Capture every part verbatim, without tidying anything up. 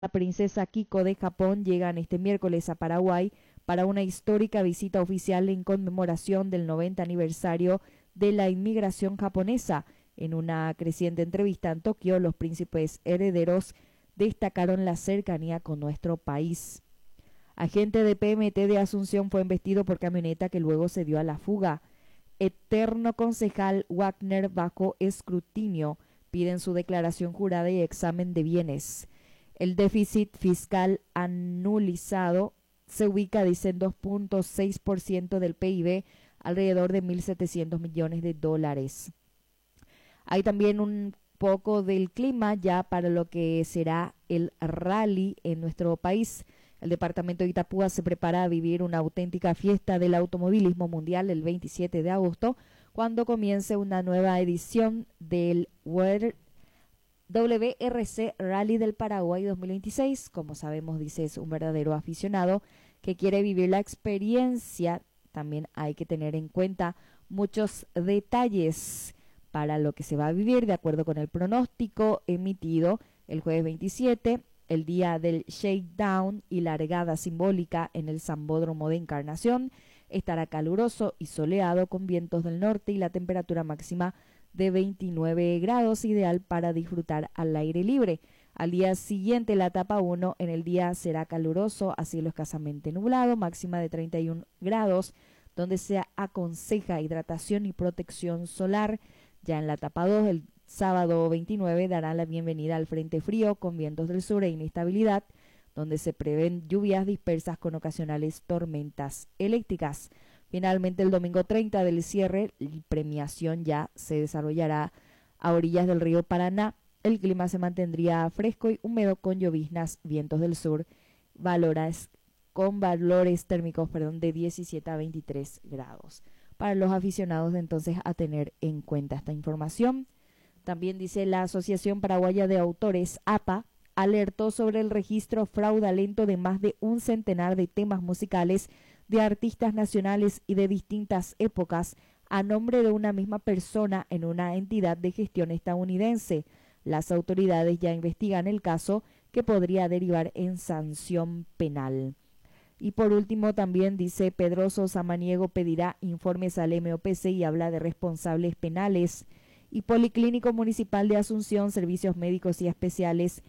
La princesa Kiko de Japón llegan este miércoles a Paraguay para una histórica visita oficial en conmemoración del noventa aniversario de la inmigración japonesa. En una creciente entrevista en Tokio, los príncipes herederos destacaron la cercanía con nuestro país. Agente de P M T de Asunción fue embestido por camioneta que luego se dio a la fuga. Eterno concejal Wagner bajo escrutinio. Piden su declaración jurada y examen de bienes. El déficit fiscal anualizado se ubica, dicen, dos punto seis por ciento del P I B, alrededor de mil setecientos millones de dólares. Hay también un poco del clima ya para lo que será el rally en nuestro país. El departamento de Itapúa se prepara a vivir una auténtica fiesta del automovilismo mundial el veintisiete de agosto, cuando comience una nueva edición del World W R C Rally del Paraguay dos mil veintiséis. Como sabemos, dice, es un verdadero aficionado que quiere vivir la experiencia. También hay que tener en cuenta muchos detalles para lo que se va a vivir de acuerdo con el pronóstico emitido el jueves veintisiete, el día del shakedown y largada simbólica en el Sambódromo de Encarnación. Estará caluroso y soleado con vientos del norte y la temperatura máxima de veintinueve grados, ideal para disfrutar al aire libre. Al día siguiente, la etapa uno, en el día será caluroso, a cielo escasamente nublado, máxima de treinta y un grados, donde se aconseja hidratación y protección solar. Ya en la etapa dos, el sábado veintinueve, dará la bienvenida al frente frío con vientos del sur e inestabilidad, donde se prevén lluvias dispersas con ocasionales tormentas eléctricas. Finalmente, el domingo treinta del cierre, la premiación ya se desarrollará a orillas del río Paraná. El clima se mantendría fresco y húmedo con lloviznas, vientos del sur, valores, con valores térmicos perdón, de diecisiete a veintitrés grados. Para los aficionados, entonces, a tener en cuenta esta información. También dice la Asociación Paraguaya de Autores, A P A, alertó sobre el registro fraudulento de más de un centenar de temas musicales de artistas nacionales y de distintas épocas a nombre de una misma persona en una entidad de gestión estadounidense. Las autoridades ya investigan el caso, que podría derivar en sanción penal. Y por último, también dice Pedroso Samaniego pedirá informes al M O P C y habla de responsables penales. Y Policlínico Municipal de Asunción, servicios médicos y especiales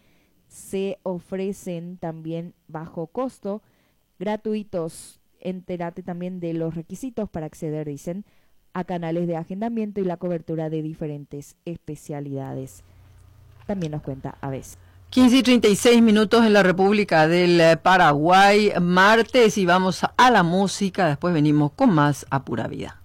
se ofrecen también bajo costo, gratuitos. Entérate también de los requisitos para acceder, dicen, a canales de agendamiento y la cobertura de diferentes especialidades. También nos cuenta a veces. quince y treinta y seis minutos en la República del Paraguay, martes, y vamos a la música. Después venimos con más A Pura Vida.